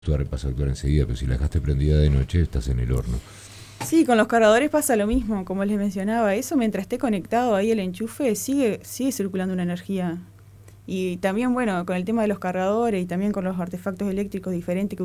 pasa a actuar enseguida, pero si la dejaste prendida de noche, estás en el horno. Sí, con los cargadores pasa lo mismo, como les mencionaba. Eso mientras esté conectado ahí el enchufe, sigue circulando una energía. Y también, bueno, con el tema de los cargadores y también con los artefactos eléctricos diferentes que